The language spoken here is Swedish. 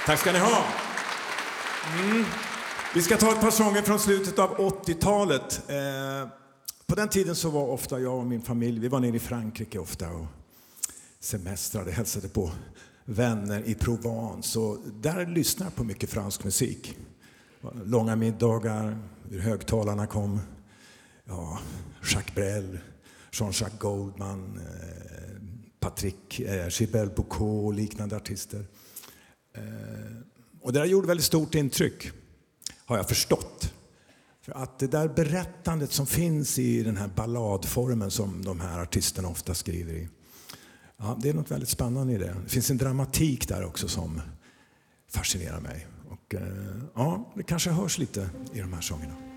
Tack ska ni ha. Vi ska ta ett par sånger från slutet av 80-talet. På den tiden så var ofta jag och min familj, vi var nere i Frankrike ofta och semestrade, hälsade på vänner i Provence. Och där lyssnade jag på mycket fransk musik. Långa middagar, hur högtalarna kom. Ja, Jacques Brel, Jean-Jacques Goldman, Patrick, Gilbert Bocaux och liknande artister. Och det där gjorde väldigt stort intryck, har jag förstått. För att det där berättandet som finns i den här balladformen som de här artisterna ofta skriver i. Ja, det är något väldigt spännande i det. Det finns en dramatik där också som fascinerar mig. Och ja, det kanske hörs lite i de här sångerna.